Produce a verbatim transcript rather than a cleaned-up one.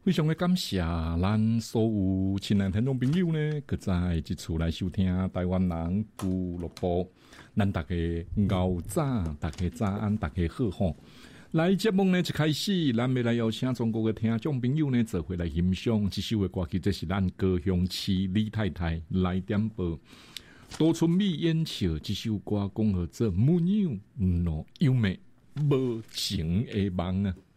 非常的感谢咱所有亲爱听众朋友呢，搁在一厝来收听台湾人俱乐部。咱大家熬早，大家早安，大家好吼。来节目呢一开始，咱要来邀请中国的听众朋友呢，做回来欣赏这首的歌曲，这是咱高雄市李太太来点播。杜春美演唱这首歌，讲何做母娘若优美无情的梦啊。